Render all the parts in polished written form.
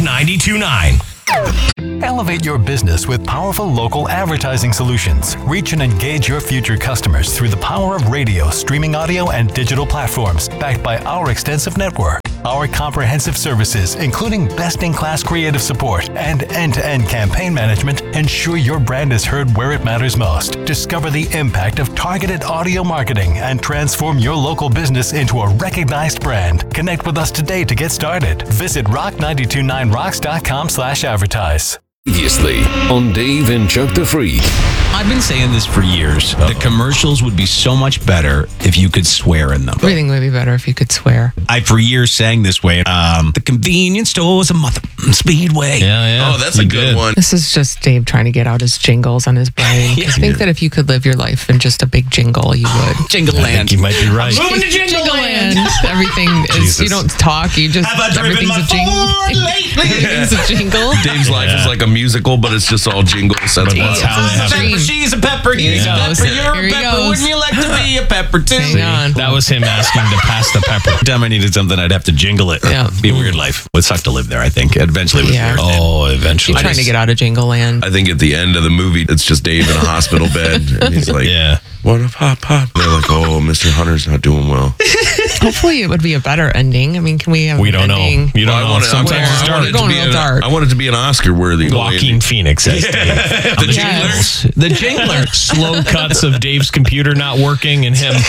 92.9. Elevate your business with powerful local advertising solutions. Reach and engage your future customers through the power of radio, streaming audio, and digital platforms, backed by our extensive network. Our comprehensive services, including best-in-class creative support and end-to-end campaign management, ensure your brand is heard where it matters most. Discover the impact of targeted audio marketing and transform your local business into a recognized brand. Connect with us today to get started. Visit rock929rocks.com/advertise. Previously on Dave and Chuck the Freak. I've been saying this for years. The commercials would be so much better if you could swear in them. Everything would be better if you could swear. I, for years, sang this way. The convenience store's a mother speedway. Yeah. Oh, that's a good one. This is just Dave trying to get out his jingles on his brain. I think that if you could live your life in just a big jingle, you would. Jingle I Land. think you might be right. Moving to Jingle Land. Everything is, you don't talk, you just, Have I driven everything's my a jingle. Ford lately? Everything's a jingle. Dave's life is like a musical, but it's just all jingles. That's But why. that's how it happened. Dream. She's a pepper. He's a goes. pepper. You're Here a he pepper. goes. Wouldn't you like to be a pepper too? Hang on. That was him asking to pass the pepper. Every time I needed something, I'd have to jingle it. Yeah. Be a weird life. Would suck to live there, I think. Eventually it was Yeah. weird. Oh, eventually. You're trying to get out of Jingle Land. I think at the end of the movie, it's just Dave in a hospital bed, and he's like, Yeah. "What a pop pop." And they're like, "Oh, Mr. Hunter's not doing well." Hopefully it would be a better ending. I mean, can we have We an don't know. ending? You don't Well, I know. want it- Sometimes it's I want dark. it Going to be real dark. I want it to be an Oscar-worthy. Joaquin Phoenix as Dave. The Yes. The Jingler. Slow cuts of Dave's computer not working and him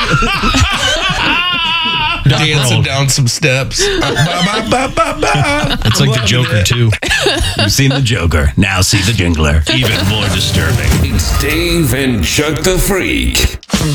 dancing down some steps. It's like the Joker too. You've seen the Joker. Now see the Jingler. Even more disturbing. It's Dave and Chuck the Freak.